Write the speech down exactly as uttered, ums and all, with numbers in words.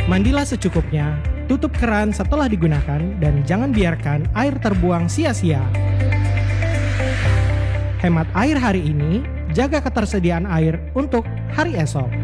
Mandilah secukupnya, tutup keran setelah digunakan, dan jangan biarkan air terbuang sia-sia. Hemat air hari ini, jaga ketersediaan air untuk hari esok.